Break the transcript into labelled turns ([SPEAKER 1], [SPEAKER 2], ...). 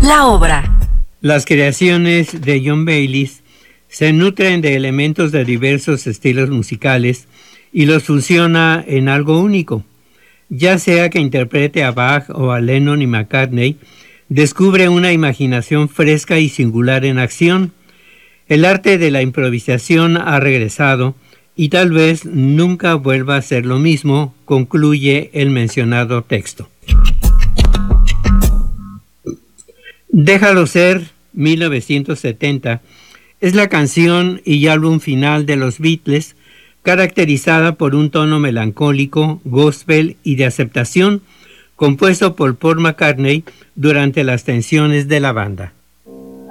[SPEAKER 1] La obra.
[SPEAKER 2] Las creaciones de John Bayliss se nutren de elementos de diversos estilos musicales y los fusiona en algo único. Ya sea que interprete a Bach o a Lennon y McCartney, descubre una imaginación fresca y singular en acción. El arte de la improvisación ha regresado y tal vez nunca vuelva a ser lo mismo, concluye el mencionado texto. Déjalo ser, 1970, es la canción y álbum final de los Beatles, caracterizada por un tono melancólico, gospel y de aceptación, compuesto por Paul McCartney durante las tensiones de la banda.